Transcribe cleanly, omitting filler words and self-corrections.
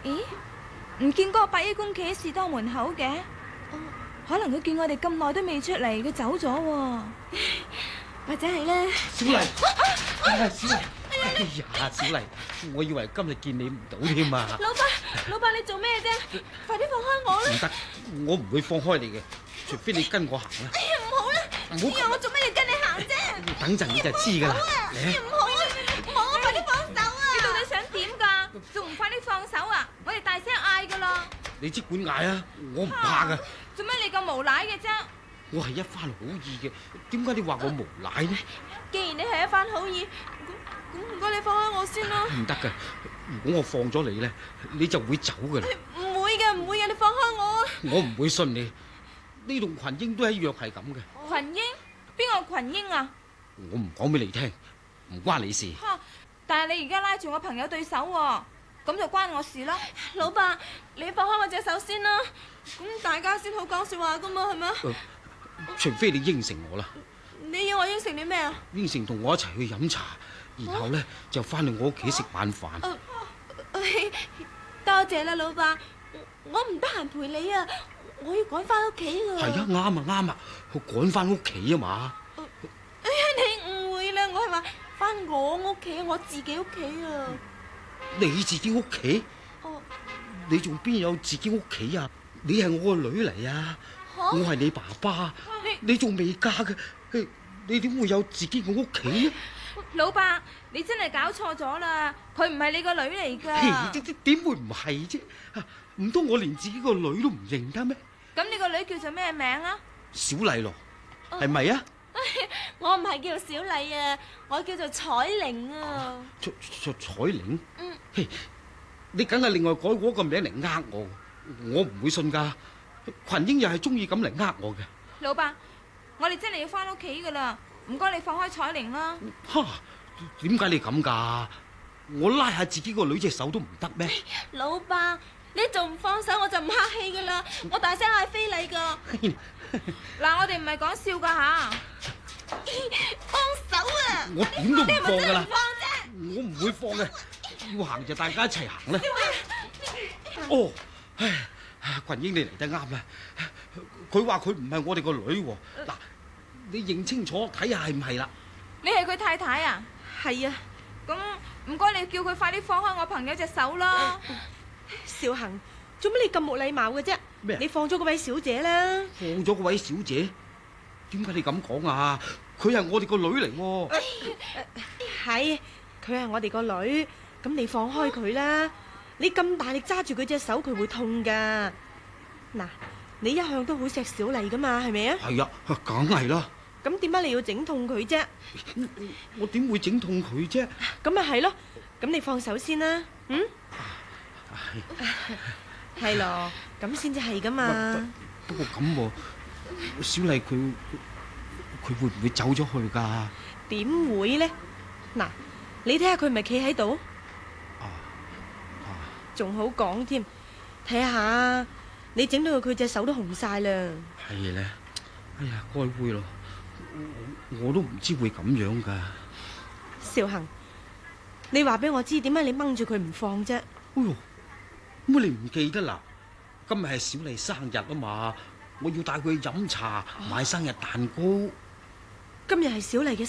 咦？唔見嗰個白衣公企喺士多門口嘅？可能佢見我哋咁耐都未出嚟，佢走咗喎。或者係咧？ 小麗，小麗，哎呀，小麗，我以為今日見你唔到添啊！ 老伯，你做咩啫？快啲放開我啦！ 唔得，我唔會放開你嘅，除非你跟我行啦。 哎呀，唔好啦！ 唔好， 我做咩要跟你行啫？ 等陣你就知噶啦。 唔好啊！快啲放手啊！你到底想點噶？仲唔快啲放手啊？我哋大聲嗌噶啦！ 你即管嗌啊，我唔怕噶。 做咩你咁無賴嘅啫？ 我係一番好意嘅，點解你話我無賴呢？ 既然你係一番好意，咁唔該你放開我先啦。 唔得噶，如果我放咗你咧，你就會走噶啦。 唔會嘅，你放開我啊！ 我唔會信你，呢同群英都係一樣係咁嘅。 群英？邊個群英啊？ 我唔講俾你聽，唔關你事。 但係你而家拉住我朋友對手喎，咁就關我事啦。老伯，你放開我隻手先啦，咁大家先好講說話噶嘛，係咪？ 除非你應承我啦。 你要我應承你咩啊？ 應承同我一齊去飲茶，然後咧就翻去我屋企食晚飯。 多謝啦，老伯，我唔得閒陪你啊，我要趕翻屋企啊。 係啊，啱啊，我趕翻屋企啊嘛。 哎呀，你誤會啦，我係話翻我屋企，我自己屋企啊。 你自己屋企？你仲邊有自己屋企啊？你係我個女嚟啊！我係你爸爸，你仲未嫁嘅，你點會有自己嘅屋企呢？ 老伯，你真係搞錯咗啦，佢唔係你個女嚟噶。 點會唔係啫？唔通我連自己個女都唔認得咩？ 咁你個女叫做咩名啊？ 小麗咯，係咪啊？ 我唔係叫做小麗啊，我叫做彩玲啊。 彩玲？嘿，你梗係另外改嗰個名嚟呃我，我唔會信噶。群英又係中意咁嚟呃我嘅。 老伯，我哋真係要翻屋企噶啦，唔該你放開彩玲啦。 哈，點解你咁噶？我拉下自己個女隻手都唔得咩？ 老伯，你仲唔放手我就唔客氣噶啦，我大聲嗌非禮噶。嗱，我哋唔係講笑噶吓，放手啊！ 我點都唔放噶啦， 你係咪真係唔放啫？ 我唔會放嘅，要行就大家一齊行啦。哦，唉。群英你嚟得啱啦，佢話佢唔係我哋個女喎。嗱，你認清楚睇下係唔係啦？ 你係佢太太啊？係啊。咁唔該你叫佢快啲放開我朋友隻手啦。 少恒，做乜你咁冇禮貌嘅啫？ 咩？ 你放咗嗰位小姐啦。 放咗嗰位小姐？點解你咁講啊？佢係我哋個女嚟喎。 係，佢係我哋個女，咁你放開佢啦。你咁大力揸住佢隻手，佢會痛噶。嗱，你一向都好錫小麗噶嘛，係咪啊？ 係啊，梗係啦。 咁點解你要整痛佢啫？ 我點會整痛佢啫？ 咁咪係咯。咁你放手先啦。嗯？係咯，咁先至係噶嘛。 不過咁喎，小麗佢會唔會走咗去噶？ 點會呢？嗱，你睇下佢咪企喺度。仲好講添，睇下你整到佢隻手都紅晒啦。 係咧，哎呀，該會咯，我都唔知會咁樣噶。 少恒，你話俾我知點解你掹住佢唔放啫？ 哎呦，乜你唔記得啦？今日係小麗生日啊嘛，我要帶佢去飲茶，買生日蛋糕。 今日係小麗嘅